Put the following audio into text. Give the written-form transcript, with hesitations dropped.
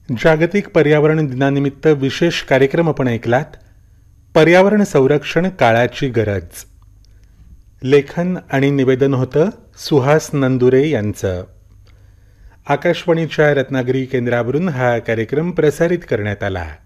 जागतिक पर्यावरण दिनानिमित्त विशेष कार्यक्रम आपण ऐकलात. पर्यावरण संरक्षण काळाची गरज. लेखन आणि निवेदन होतं सुहास नंदुरे यांचं. आकाशवाणीच्या रत्नागिरी केंद्रावरून हा कार्यक्रम प्रसारित करण्यात आला.